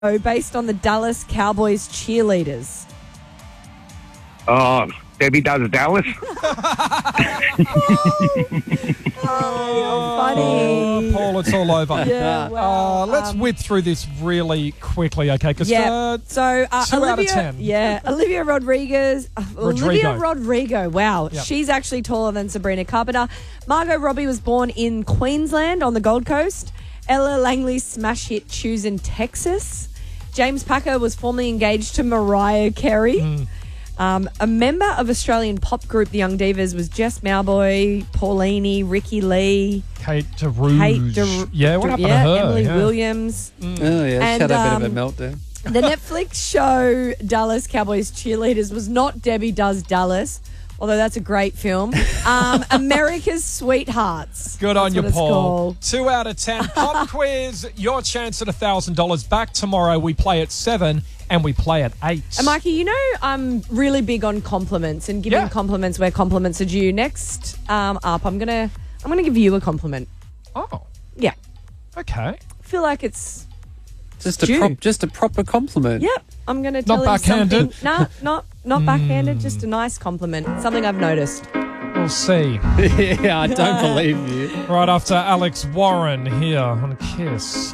based on the Dallas Cowboys cheerleaders? Oh, Debbie Does Dallas. Funny. Paul, it's all over. Yeah, well, let's whip through this really quickly, okay? Because So 2 out of 10. Yeah, Olivia Rodrigo. Olivia Rodrigo. Wow, Yep. she's actually taller than Sabrina Carpenter. Margot Robbie was born in Queensland on the Gold Coast. Ella Langley's smash hit "Choose" in Texas. James Packer was formerly engaged to Mariah Carey. A member of Australian pop group The Young Divas was Jess Mauboy, Paulini, Ricky Lee, Kate DeRouge. What happened to her? Emily Williams. Oh, yeah, And, she had a bit of a meltdown. The Netflix show Dallas Cowboys Cheerleaders was not Debbie Does Dallas, although that's a great film. America's Sweethearts. Good on That's you, what it's Paul. called. 2 out of 10. Pop quiz, your chance at $1,000. Back tomorrow. We play at 7 and we play at 8. And Mikey, you know I'm really big on compliments and giving compliments where compliments are due. Next up, I'm gonna give you a compliment. Oh, Yeah, okay. I feel like it's Just due. a proper compliment. Yep, I'm gonna tell Not him backhanded? something. No, not backhanded. Just a nice compliment. Something I've noticed. We'll see. Yeah, I don't believe you. Right after Alex Warren here on Kiss.